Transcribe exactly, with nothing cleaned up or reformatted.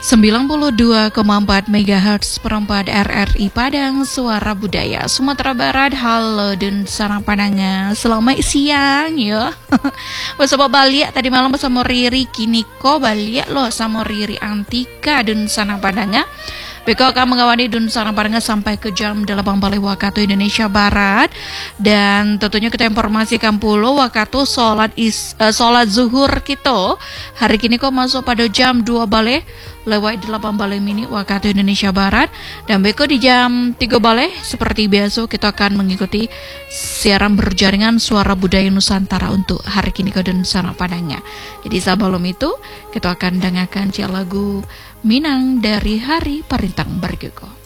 sembilan puluh dua koma empat megahertz perempat R R I Padang, Suara Budaya Sumatera Barat. Halo dan sarang pandangan, selamat siang ya. Bersama Baliak tadi malam bersama Riri Kiniko Baliak loh sama Riri Antika dan sarang pandangan. Beko akan mengawali Dun Sarang Padang sampai ke jam delapan balik waktu Indonesia Barat. Dan tentunya kita informasikan pula waktu sholat, is, uh, sholat zuhur kita hari kini kok masuk pada jam dua balik lewat delapan balik mini waktu Indonesia Barat. Dan beko di jam tiga balik seperti biasa kita akan mengikuti siaran berjaringan Suara Budaya Nusantara untuk hari kini kok Dun Sarang Padangnya. Jadi sebelum itu kita akan dengarkan lagu Minang dari Hari Parintang Bargego.